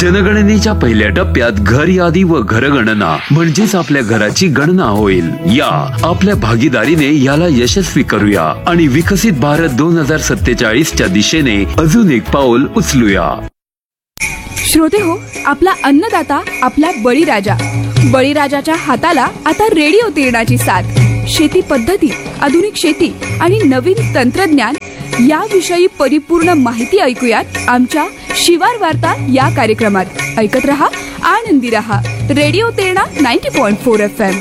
जनगणनेच्या पहिल्या टप्प्यात घर यादी व घरगणना म्हणजेच आपल्या घराची गणना होईल. या आपल्या भागीदारीने याला यशस्वी करूया आणि विकसित भारत 2047च्या दिशेने अजून एक पाऊल उचलूया. श्रोते हो, आपला अन्नदाता आपला बळीराजा. बळीराजाच्या हाताला आता रेडिओ तिरणाची साथ. शेती पद्धती, आधुनिक शेती आणि नवीन तंत्रज्ञान याविषयी परिपूर्ण माहिती ऐकूयात आमच्या शिवार वार्ता या कार्यक्रमात. ऐकत रहा, आनंदी रहा. Radio तिरणा 90.4 FM.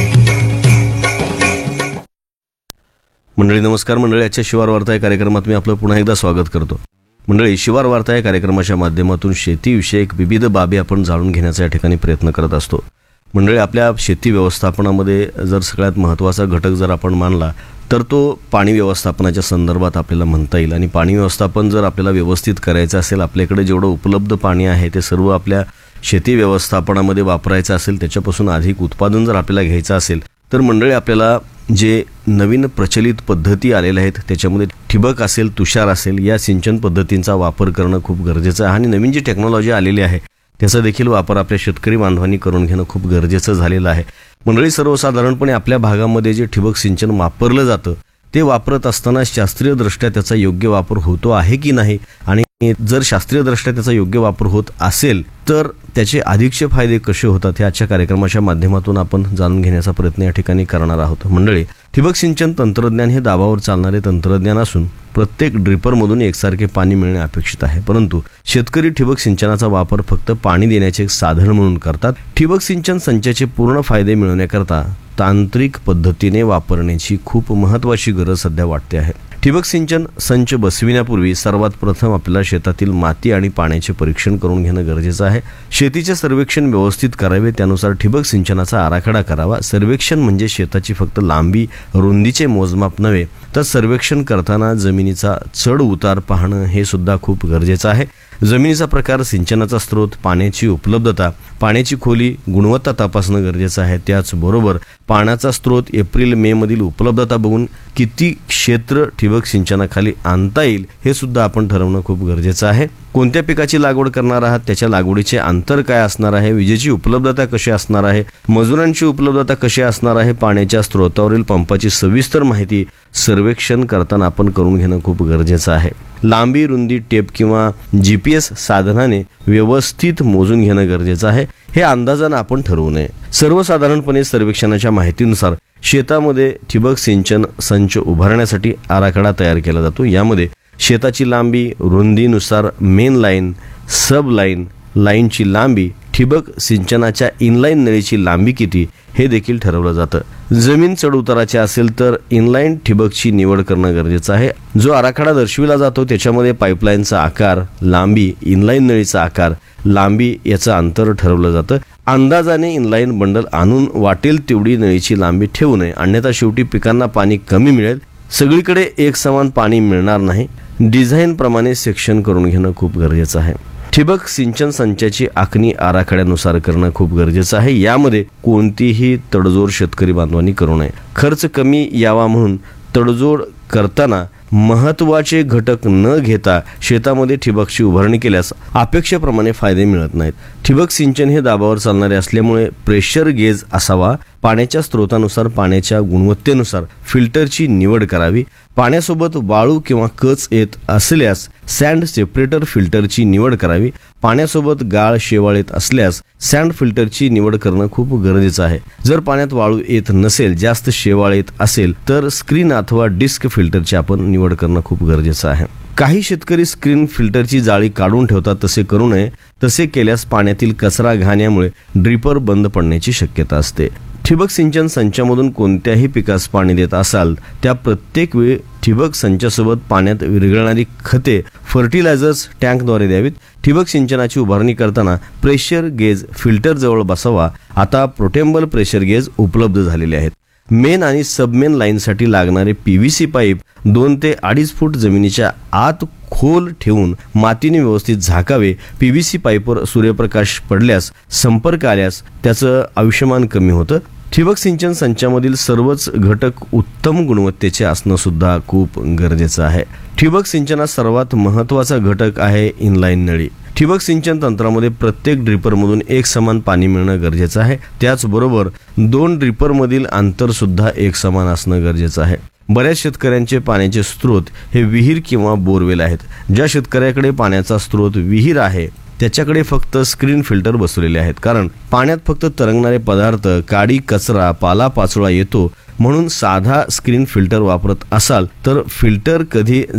मंडळी नमस्कार. मंडळी, आजच्या शिवार वार्ता या कार्यक्रमात मी आपलं पुन्हा एकदा स्वागत करतो. मंडळी, शिवार वार्ता या कार्यक्रमाच्या माध्यमातून शेतीविषयक विविध बाबी आपण जाणून घेण्याचा या ठिकाणी प्रयत्न करत असतो. मंडळी, आपल्या शेती व्यवस्थापनामध्ये जर सगळ्यात महत्त्वाचा घटक जर आपण मानला तर तो पाणी व्यवस्थापनाच्या संदर्भात आपल्याला म्हणता येईल. आणि पाणी व्यवस्थापन जर आपल्याला व्यवस्थित करायचं असेल, आपल्याकडे जेवढं उपलब्ध पाणी आहे ते सर्व आपल्या शेती व्यवस्थापनामध्ये वापरायचं असेल, त्याच्यापासून अधिक उत्पादन जर आपल्याला घ्यायचं असेल तर मंडळी आपल्याला जे नवीन प्रचलित पद्धती आलेल्या आहेत त्याच्यामध्ये ठिबक असेल, तुषार असेल, या सिंचन पद्धतींचा वापर करणं खूप गरजेचं आहे. आणि नवीन जी टेक्नॉलॉजी आलेली आहे त्याचा देखील वापर आपल्या शेतकरी बांधवांनी करून घेणं खूप गरजेचं झालेलं आहे. मंडळी, सर्वसाधारणपणे आपल्या भागामध्ये जे ठिबक सिंचन वापरलं जातं ते वापरत असताना शास्त्रीयदृष्ट्या त्याचा योग्य वापर होतो आहे की नाही, आणि जर शास्त्रीयदृष्ट्या त्याचा योग्य वापर होत असेल तर त्याचे अधिकचे फायदे कसे होतात हे आजच्या कार्यक्रमाच्या माध्यमातून आपण जाणून घेण्याचा प्रयत्न या ठिकाणी करणार आहोत. मंडळी, ठिबक सिंचन तंत्रज्ञान हे दाबावर चालणारे तंत्रज्ञान असून प्रत्येक ड्रिपरमधून एकसारखे पाणी मिळणे अपेक्षित आहे. परंतु शेतकरी ठिबक सिंचनाचा वापर फक्त पाणी देण्याचे एक साधन म्हणून करतात. ठिबक सिंचन संचाचे पूर्ण फायदे मिळवण्याकरता तांत्रिक पद्धतीने वापरण्याची खूप महत्त्वाची गरज सध्या वाटते आहे. ठिबक सिंचन संच बसविण्यापूर्वी सर्वात प्रथम आपल्याला शेतातील माती आणि पाण्याचे परीक्षण करून घेणं गरजेचं आहे. शेतीचे सर्वेक्षण व्यवस्थित करावे, त्यानुसार ठिबक सिंचनाचा आराखडा करावा. सर्वेक्षण म्हणजे शेताची फक्त लांबी रुंदीचे मोजमाप नव्हे तर सर्वेक्षण करताना जमिनीचा चढ उतार पाहणं हे सुद्धा खूप गरजेचं आहे. जमिनीचा प्रकार, सिंचनाचा स्रोत, पाण्याची उपलब्धता, पाण्याची खोली, गुणवत्ता तपासणं गरजेचं आहे. त्याचबरोबर पाण्याचा स्रोत एप्रिल मे मधील उपलब्धता बघून किती क्षेत्र ठिबक सिंचनाखाली आणता येईल हे सुद्धा आपण ठरवणं खूप गरजेचं आहे. कोणत्या पिकाची लागवड करणार आहात, त्याच्या लागवडीचे अंतर काय असणार आहे, विजेची उपलब्धता कशी असणार आहे, मजुरांची उपलब्धता कशी असणार आहे, पाण्याच्या स्रोतावरील पंपाची सविस्तर माहिती सर्वेक्षण करताना आपण करून घेणं खूप गरजेचं आहे. लांबी रुंदी टेप किंवा GPS साधनाने व्यवस्थित मोजून घेणं गरजेचं आहे. हे अंदाजानं आपण ठरवू नये. सर्वसाधारणपणे सर्वेक्षणाच्या माहितीनुसार शेतामध्ये ठिबक सिंचन संच उभारण्यासाठी आराखडा तयार केला जातो. यामध्ये शेताची लांबी, रुंदीनुसार मेन लाईन, सब लाईन, लाईनची लांबी, ठिबक सिंचनाच्या इनलाईन नळीची लांबी किती हे देखील ठरवलं जातं. जमीन चढउताराची असेल तर इनलाईन ठिबकची निवड करणं गरजेचं आहे. जो आराखडा दर्शविला जातो त्याच्यामध्ये पाईपलाईनचा आकार, लांबी, इनलाईन नळीचा आकार, लांबी याचं अंतर ठरवलं जातं. अंदाजाने इनलाईन बंडल आणून वाटेल तेवढी नळीची लांबी ठेवू नये, अन्यथा शेवटी पिकांना पाणी कमी मिळेल. सगळीकडे एक समान पाणी मिळणार नाही. डिझाईन प्रमाणे सेक्शन करून घेणं खूप गरजेचं आहे. ठिबक सिंचन संचाची आखणी आराखड्यानुसार करणं खूप गरजेचं आहे. यामध्ये कोणतीही तडजोड शेतकरी बांधवांनी करू नये. खर्च कमी यावा म्हणून तडजोड करताना महत्त्वाचे घटक न घेता शेतामध्ये ठिबकची उभारणी केल्यास अपेक्षेप्रमाणे फायदे मिळत नाहीत. ठिबक सिंचन हे दाबावर चालणारे असल्यामुळे प्रेशर गेज असावा. पाण्याच्या स्रोतानुसार पाण्याच्या गुणवत्तेनुसार फिल्टरची निवड करावी. पाण्यासोबत वाळू किंवा कच येत असल्यास सँड सेपरेटर फिल्टरची निवड करावी. पाण्यासोबत गाळ शेवाळ येत असल्यास सँड फिल्टरची निवड करणं खूप गरजेचं आहे. जर पाण्यात वाळू येत नसेल, जास्त शेवाळ येत असेल तर स्क्रीन अथवा डिस्क फिल्टरची आपण निवड करणं खूप गरजेचं आहे. काही शेतकरी स्क्रीन फिल्टरची जाळी काढून ठेवतात. तसे करू नये. तसे केल्यास पाण्यातील कचरा घाण यामुळे ड्रिपर बंद पडण्याची शक्यता असते. ठिबक सिंचन संचामधून कोणत्याही पिकास पाणी देत असाल त्या प्रत्येक वेळी ठिबक संचासोबत पाण्यात विरघळणारी खते, फर्टिलायझर्स टँकद्वारे द्यावीत. ठिबक सिंचनाची उभारणी करताना प्रेशर गेज फिल्टर जवळ बसवा. आता पोर्टेबल प्रेशर गेज उपलब्ध झालेले आहेत. मेन आणि सबमेन लाईनसाठी लागणारे PVC पाईप 2 ते 2.5 फूट जमिनीच्या आत खोल ठेवून मातीने व्यवस्थित झाकावे. PVC पाईपवर सूर्यप्रकाश पडल्यास, संपर्क आल्यास त्याचं आयुष्यमान कमी होतं. ठिबक सिंचन संचामधील सर्वच घटक उत्तम गुणवत्तेचे असणं सुद्धा खूप गरजेचं आहे. ठिबक सिंचनात सर्वात महत्त्वाचा घटक आहे इनलाईन नळी. ठिबक सिंचन तंत्रामध्ये प्रत्येक ड्रिपरमधून एक समान पाणी मिळणं गरजेचं आहे. त्याचबरोबर 2 ड्रिपरमधील अंतर सुद्धा एक समान असणं गरजेचं आहे. बऱ्याच शेतकऱ्यांचे पाण्याचे स्रोत हे विहीर किंवा बोरवेल आहेत. ज्या शेतकऱ्याकडे पाण्याचा स्रोत विहीर आहे त्याच्याकडे फक्त स्क्रीन फिल्टर बसवलेले आहेत, कारण पाण्यात फक्त तरंगणारे पदार्थ, काडी, कचरा, पालापाचोळा येतो. म्हणून साधा स्क्रीन फिल्टर वापरत असाल तर फिल्टर कधी